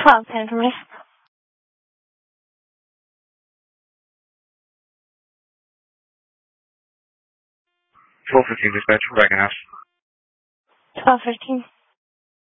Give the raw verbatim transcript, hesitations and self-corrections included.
twelve ten for me. twelve fifteen dispatch, Wagon House. twelve fifteen.